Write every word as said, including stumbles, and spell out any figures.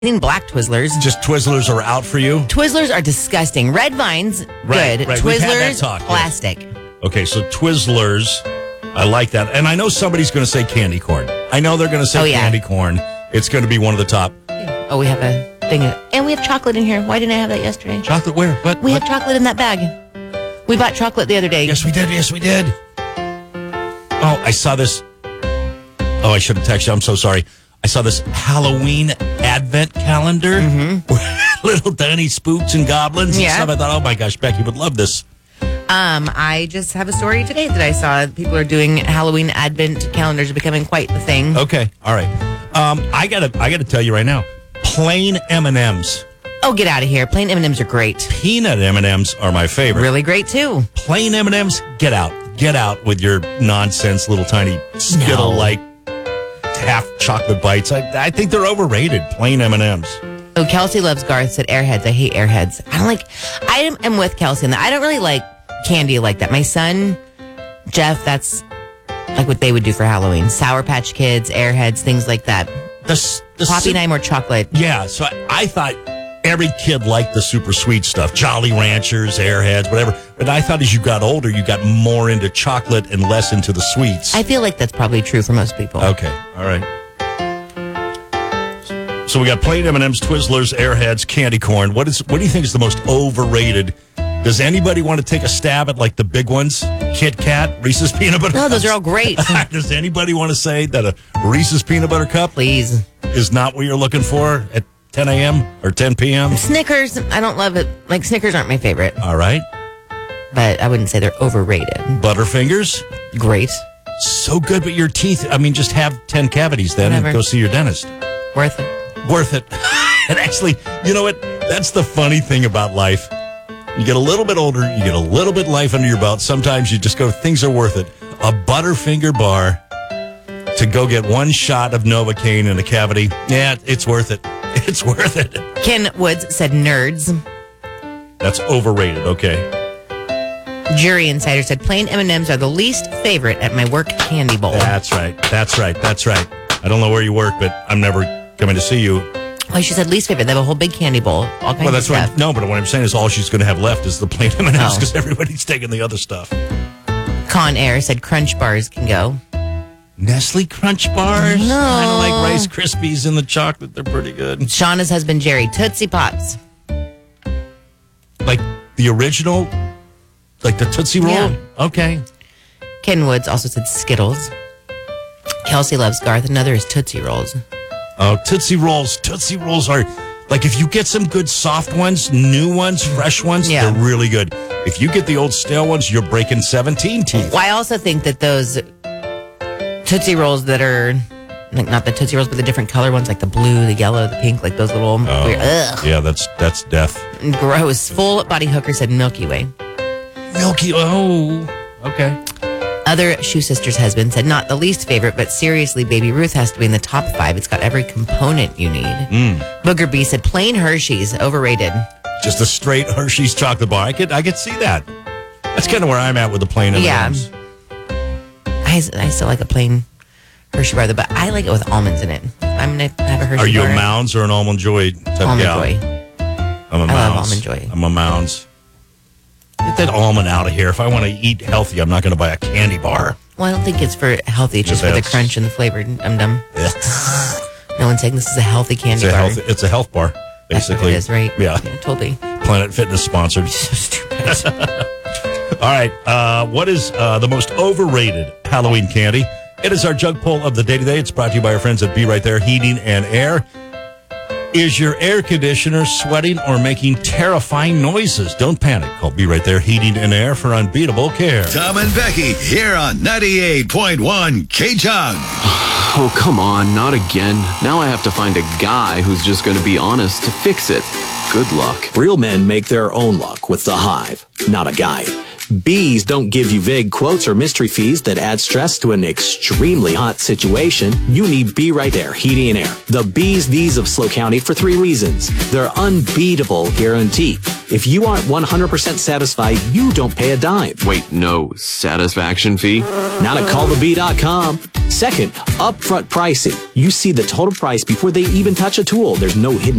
Eating black Twizzlers. Just Twizzlers are out for you? Twizzlers are disgusting. Red Vines, right, good. Right. We've had that Twizzlers, talk, plastic. Yeah. Okay, so Twizzlers, I like that. And I know somebody's going to say candy corn. I know they're going to say oh, yeah. candy corn. It's going to be one of the top. Oh, we have a thing. Of, and we have chocolate in here. Why didn't I have that yesterday? Chocolate where? What? We what? have chocolate in that bag. We bought chocolate the other day. Yes, we did. Yes, we did. Oh, I saw this. Oh, I should have texted you. I'm so sorry. I saw this Halloween advent calendar. Mm-hmm. Little tiny spooks and goblins and yeah. stuff. I thought, oh my gosh, Becky would love this. Um, I just have a story today that I saw. People are doing Halloween advent calendars, are becoming quite the thing. Okay, all right. Um, I gotta, I gotta tell you right now, plain M and M's. Oh, get out of here! Plain M and M's are great. Peanut M and M's are my favorite. Really great too. Plain M and M's, get out, get out with your nonsense, little tiny Skittle-like half chocolate bites. I, I think they're overrated. Plain M and M's. Oh, Kelsey loves Garth. Said Airheads. I hate Airheads. I don't like. I am, am with Kelsey on that. I don't really like candy like that. My son, Jeff, that's like what they would do for Halloween. Sour Patch Kids, Airheads, things like that. The, the Poppy and I more chocolate. Yeah, so I, I thought every kid liked the super sweet stuff. Jolly Ranchers, Airheads, whatever. But I thought as you got older, you got more into chocolate and less into the sweets. I feel like that's probably true for most people. Okay, all right. So we got plain M and M's, Twizzlers, Airheads, candy corn. What is? What do you think is the most overrated? Does anybody want to take a stab at like the big ones? Kit Kat, Reese's Peanut Butter No, Cups? those are all great. Does anybody want to say that a Reese's Peanut Butter Cup Please. is not what you're looking for at ten a.m. or ten p.m.? Snickers, I don't love it. Like, Snickers aren't my favorite. All right. But I wouldn't say they're overrated. Butterfingers? Great. So good, but your teeth, I mean, just have ten cavities then Whatever. and go see your dentist. Worth it. Worth it. And actually, you know what? That's the funny thing about life. You get a little bit older, you get a little bit life under your belt. Sometimes you just go, things are worth it. A Butterfinger bar to go get one shot of Novocaine in a cavity. Yeah, it's worth it. It's worth it. Ken Woods said nerds. That's overrated. Okay. Jury Insider said plain M and M's are the least favorite at my work candy bowl. That's right. That's right. That's right. I don't know where you work, but I'm never coming to see you. Well, she said least favorite. They have a whole big candy bowl. All kinds Well, that's of stuff. right. No, but what I'm saying is all she's going to have left is the plain M and M's Oh. because everybody's taking the other stuff. Con Air said Crunch bars can go. Nestle Crunch bars? No. Kind of like Rice Krispies in the chocolate. They're pretty good. Shauna's husband Jerry, Tootsie Pops. Like the original? Like the Tootsie Roll? Yeah. Okay. Ken Woods also said Skittles. Kelsey loves Garth. Another is Tootsie Rolls. Oh, Tootsie Rolls. Tootsie Rolls are, like if you get some good soft ones, new ones, fresh ones, Yeah. they're really good. If you get the old stale ones, you're breaking seventeen teeth. Well, I also think that those Tootsie Rolls that are, like not the Tootsie Rolls, but the different color ones, like the blue, the yellow, the pink, like those little Oh, weird, ugh, yeah, that's that's death. gross. Full Body Hooker said Milky Way. Milky, oh, okay. Other Shoe Sisters husband said not the least favorite, but seriously, Baby Ruth has to be in the top five. It's got every component you need. Mm. Booger B said plain Hershey's, overrated. Just a straight Hershey's chocolate bar. I could I could see that. That's kind of where I'm at with the plain M and M's. I, I still like a plain Hershey bar, though, but I like it with almonds in it. I'm going to have a Hershey Are you bar. a Mounds or an Almond Joy type Almond gal? Joy. I'm a I Mounds. love Almond Joy. I'm a Mounds. Get that almond out of here. If I want to eat healthy, I'm not going to buy a candy bar. Well, I don't think it's for healthy, it's just for the That's- crunch and the flavor. I'm dumb. No one's saying this is a healthy candy It's a bar. health. It's a health bar, That's what basically. it is, right? Yeah. Totally. Planet Fitness sponsored. So stupid. All right. Uh, what is uh, the most overrated Halloween candy? It is our jug poll of the day today. It's brought to you by our friends at Be Right There Heating and Air. Is your air conditioner sweating or making terrifying noises? Don't panic. Call Be Right There Heating and Air for unbeatable care. Tom and Becky here on ninety-eight point one K-Jug. Oh, come on, not again. Now I have to find a guy who's just going to be honest to fix it. Good luck. Real men make their own luck with The Hive, not a guide. Bees don't give you vague quotes or mystery fees that add stress to an extremely hot situation. You need Be Right There Heating and Air. The Bees These of Slow County for three reasons. Their unbeatable guarantee. If you aren't one hundred percent satisfied, you don't pay a dime. Wait, no satisfaction fee? Not at call the bee dot com. Second, upfront pricing. You see the total price before they even touch a tool. There's no hidden